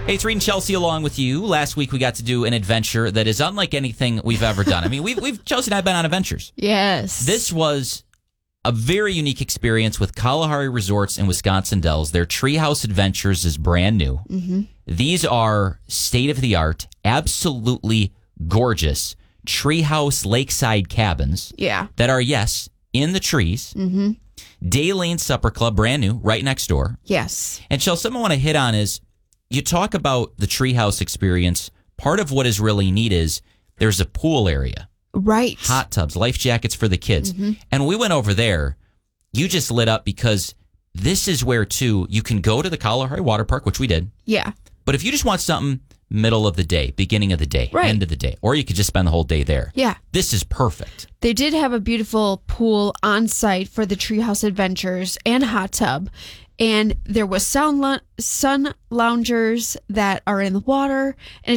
Hey, it's Reed and Chelsea along with you. Last week we got to do an adventure that is unlike anything we've ever done. I mean, we've Chelsea and I have been on adventures. Yes. This was a very unique experience with Kalahari Resorts in Wisconsin Dells. Their Treehouse Adventures is brand new. Mm-hmm. These are state-of-the-art, absolutely gorgeous treehouse lakeside cabins. Yeah. That are, yes, in the trees. Mm-hmm. Day Lane Supper Club, brand new, right next door. Yes. And Chelsea, something I want to hit on is you talk about the treehouse experience. Part of what is really neat is there's a pool area. Right. Hot tubs, life jackets for the kids. Mm-hmm. And we went over there. You just lit up because this is where, too, you can go to the Kalahari Water Park, which we did. Yeah. But if you just want something middle of the day, beginning of the day, Right. end of the day, or you could just spend the whole day there. Yeah. This is perfect. They did have a beautiful pool on site for the Treehouse Adventures and hot tub. And there was sun loungers that are in the water. And